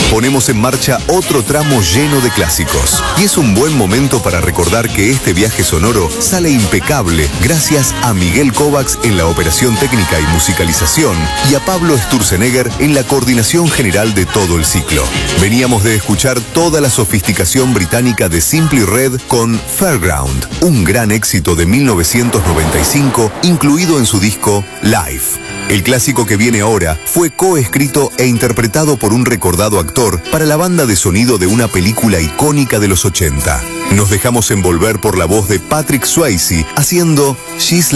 ponemos en marcha otro tramo lleno de clásicos. Y es un buen momento para recordar que este viaje sonoro sale impecable gracias a Miguel Kovacs en la operación técnica y musicalización y a Pablo Sturzenegger en la coordinación general de todo el ciclo. Veníamos de escuchar toda la sofisticación británica de Simply Red con Fairground, un gran éxito de 1995, incluido en su disco Live. El clásico que viene ahora fue coescrito e interpretado por un recordado actor para la banda de sonido de una película icónica de los 80. Nos dejamos envolver por la voz de Patrick Swayze haciendo She's